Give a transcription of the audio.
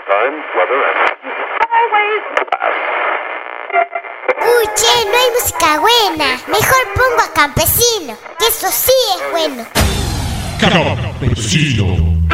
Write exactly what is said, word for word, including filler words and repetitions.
time, weather, and always fast. Uy, che, no hay música buena. Mejor pongo a Campesino, que eso sí es bueno. Campesino.